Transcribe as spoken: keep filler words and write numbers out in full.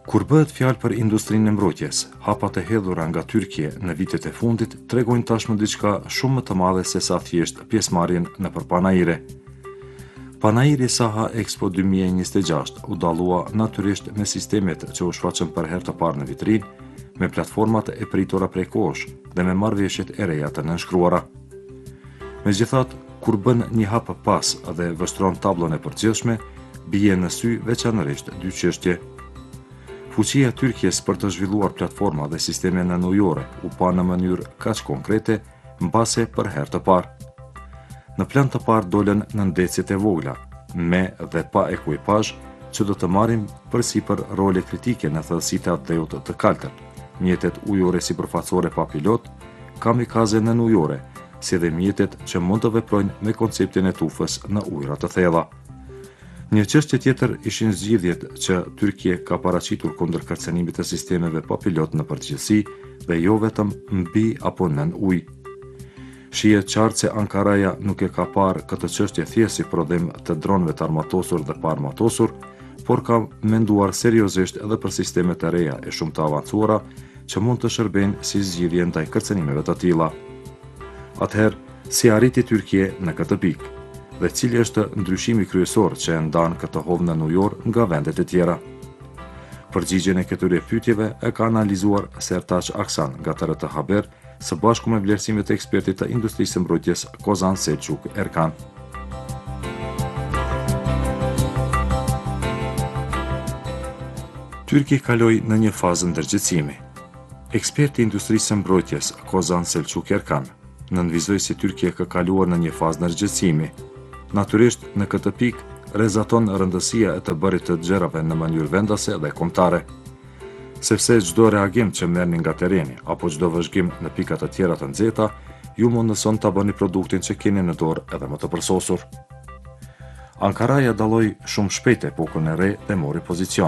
Kur bëhet fjalë për industrinë e mbrojtjes, hapat e hedhura nga Tyrkia në vitet e fundit tregojnë tashmë diçka shumë më të madhe se sa thjesht pjesëmarrjen nëpër panajire. Panajiri Saha Expo dy mijë e njëzet e gjashtë u dallua natyrisht me sistemet që u shfaqën për herë të parë në vitrinë, me platformat e pritura prej kohësh dhe me marrëveshjet e reja të nënshkruara. Megjithatë, kur bën një hap pas dhe vështron tablën e përgjithshme, bie në sy veçanërisht dy çështje. Fuqia e Tyrkisë për të zhvilluar platforma dhe sisteme nënujore u pa në mënyrë kaq konkrete, mbase për herë të parë. Në plan të parë dolën nëndecjet e vogla, me dhe pa ekuipazh, që do të marrin përsipër role kritike në thellësitë e atleut të kaltër, mjetet ujore sipërfaqësore pa pilot, kamikaze nënujore, si dhe mjetet që mund të veprojnë me konceptin e tufës në ujëra të thella. Një çështje tjetër ishin zgjidhjet që Tyrkia ka paraqitur kundër kërcënimit të sistemeve pa pilot në përgjithësi dhe jo vetëm mbi apo nën ujë. Shihet qartë se Ankaraja nuk e ka parë këtë çështje thjesht si prodhim të dronëve të armatosur dhe pa armatosur, por ka menduar seriozisht edhe për sistemet e reja e shumë të avancuara që mund të shërbejnë si zgjidhje ndaj kërcënimeve të tilla. Atëherë, si arriti Tyrkia në këtë pikë? Dhe cili është ndryshimi kryesor që e ndan këtë hovë nënujor nga vendet e tjera? Përgjigjen e këtyre pyetjeve e ka analizuar Sertaç Aksan nga T R T Haber, së bashku me vlerësimet e ekspertit të industrisë së mbrojtjes Kozan Selçuk Erkan. Tyrkia kaloi në një fazë ndërgjegjësimi. Eksperti i industrisë së mbrojtjes Kozan Selçuk Erkan nënvizoi si Tyrkia ka kaluar në një fazë ndërgjegjësimi. Natyrisht, në këtë pikë rrezaton rëndësia e të bërit të gjërave në mënyrë vendase dhe kombëtare. Sepse çdo reagim që merrni nga tereni apo çdo vëzhgim në pika të tjera të nxehta, ju mundëson ta bëni produktin që keni në dorë edhe më të përsosur. Ankaraja dalloi shumë shpejt epokën e re dhe mori pozicion.